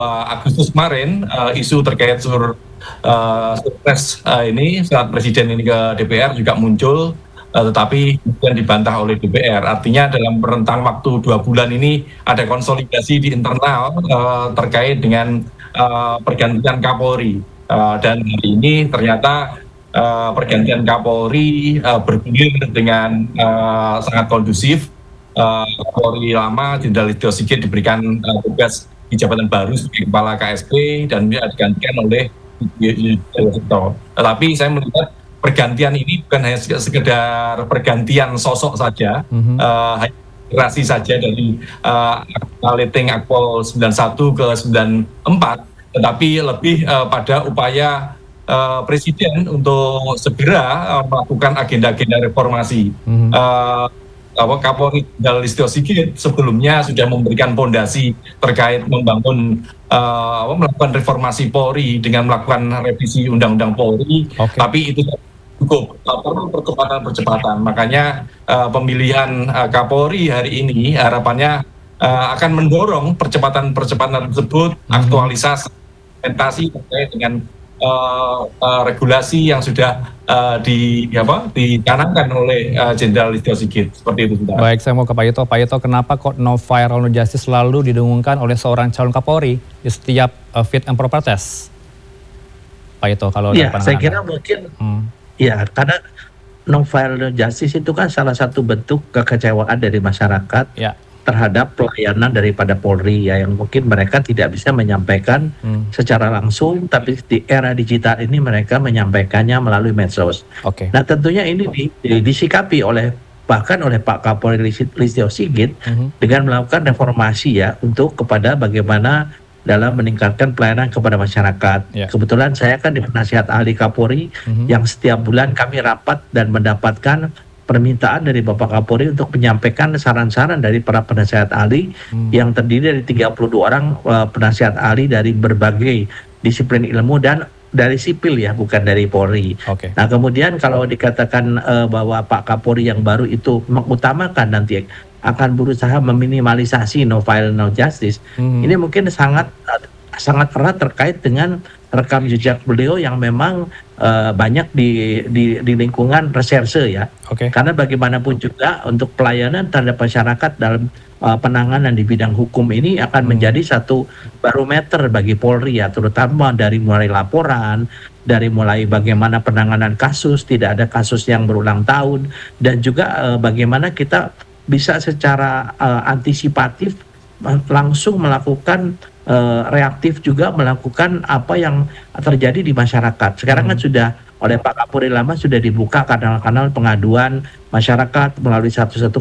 Agustus kemarin isu terkait surpres ini surat presiden ini ke DPR juga muncul, tetapi kemudian dibantah oleh DPR. Artinya dalam rentang waktu 2 bulan ini ada konsolidasi di internal terkait dengan pergantian Kapolri. Dan hari ini ternyata pergantian Kapolri bergulir dengan sangat kondusif. Kapolri lama Jenderal Listio Sigit diberikan tugas di jabatan baru sebagai kepala KSP dan dia digantikan oleh Yudhoyono. Tetapi saya melihat pergantian ini bukan hanya sekedar pergantian sosok saja, hanya generasi saja dari Leting Akpol 91 ke 94, tetapi lebih pada upaya Presiden untuk segera melakukan agenda-agenda reformasi. Kapolri Jenderal Listio Sigit sebelumnya sudah memberikan fondasi terkait membangun melakukan reformasi Polri dengan melakukan revisi Undang-Undang Polri, tapi itu cukup perlu percepatan. Makanya pemilihan Kapolri hari ini harapannya akan mendorong percepatan tersebut, aktualisasi implementasi terkait dengan regulasi yang sudah dicanangkan oleh Jenderal Listio Sigit, seperti itu. Baik, saya mau ke Pak Yuto. Pak Yuto, kenapa kok no fire no justice selalu didengungkan oleh seorang calon Kapolri di setiap fit and proper test? Pak Yuto, kalau ya, saya kira mungkin ya karena no fire no justice itu kan salah satu bentuk kekecewaan dari masyarakat terhadap pelayanan daripada Polri ya, yang mungkin mereka tidak bisa menyampaikan secara langsung, tapi di era digital ini mereka menyampaikannya melalui medsos. Nah tentunya ini disikapi bahkan oleh Pak Kapolri Listio Sigit dengan melakukan reformasi ya untuk kepada bagaimana dalam meningkatkan pelayanan kepada masyarakat. Kebetulan saya kan di penasihat ahli Kapolri yang setiap bulan kami rapat dan mendapatkan permintaan dari Bapak Kapolri untuk menyampaikan saran-saran dari para penasihat ahli yang terdiri dari 32 orang penasihat ahli dari berbagai disiplin ilmu dan dari sipil ya, bukan dari Polri. Nah kemudian kalau dikatakan bahwa Pak Kapolri yang baru itu mengutamakan nanti akan berusaha meminimalisasi no file no justice, ini mungkin sangat erat terkait dengan rekam jejak beliau yang memang banyak di lingkungan reserse ya. Karena bagaimanapun juga untuk pelayanan terhadap masyarakat dalam penanganan di bidang hukum ini akan menjadi satu barometer bagi Polri ya, terutama dari mulai laporan, dari mulai bagaimana penanganan kasus, tidak ada kasus yang berulang tahun, dan juga bagaimana kita bisa secara antisipatif langsung melakukan reaktif juga melakukan apa yang terjadi di masyarakat. Sekarang kan sudah oleh Pak Kapolri lama sudah dibuka kanal-kanal pengaduan masyarakat melalui 110,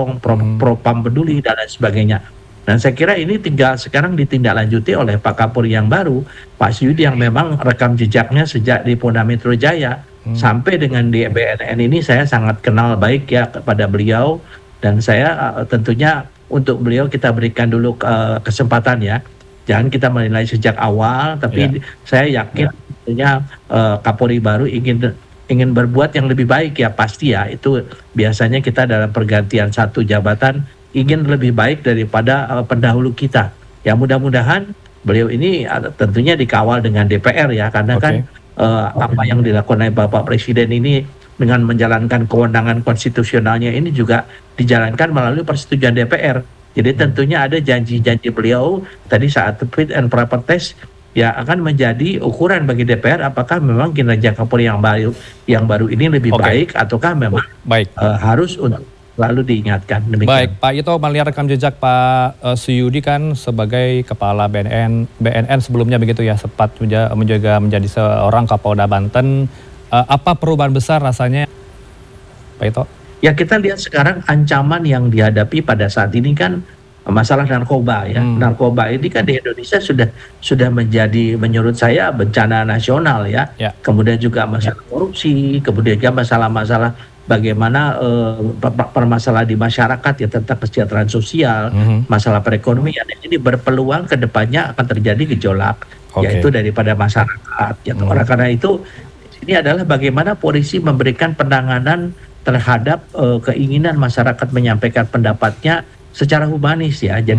Propam Peduli dan lain sebagainya. Dan saya kira ini tinggal sekarang ditindaklanjuti oleh Pak Kapolri yang baru, Pak Suyudi, yang memang rekam jejaknya sejak di Polda Metro Jaya sampai dengan di BNN ini saya sangat kenal baik ya kepada beliau, dan saya tentunya untuk beliau kita berikan dulu kesempatan ya. Jangan kita menilai sejak awal, tapi saya yakin tentunya Kapolri baru ingin berbuat yang lebih baik ya, pasti ya. Itu biasanya kita dalam pergantian satu jabatan ingin lebih baik daripada pendahulu kita. Ya mudah-mudahan beliau ini tentunya dikawal dengan DPR ya, karena kan apa yang dilakukan oleh Bapak Presiden ini dengan menjalankan kewenangan konstitusionalnya ini juga dijalankan melalui persetujuan DPR. Jadi tentunya ada janji-janji beliau tadi saat fit and proper test ya akan menjadi ukuran bagi DPR apakah memang kinerja Kapolri yang baru ini lebih baik ataukah memang harus untuk lalu diingatkan. Demikian. Baik, Pak Yuto, melihat rekam jejak Pak Suyudi kan sebagai kepala BNN sebelumnya begitu ya, sempat juga menjadi seorang Kapolda Banten. Apa perubahan besar rasanya, Pak Yuto? Ya kita lihat sekarang ancaman yang dihadapi pada saat ini kan masalah narkoba ya. Narkoba ini kan di Indonesia sudah menjadi menurut saya bencana nasional ya. Kemudian juga masalah korupsi, kemudian juga masalah-masalah bagaimana permasalahan di masyarakat ya tentang kesejahteraan sosial, masalah perekonomian ini berpeluang ke depannya akan terjadi gejolak yaitu daripada masyarakat. Ya. Oleh karena itu ini adalah bagaimana polisi memberikan penanganan terhadap keinginan masyarakat menyampaikan pendapatnya secara humanis ya. Jadi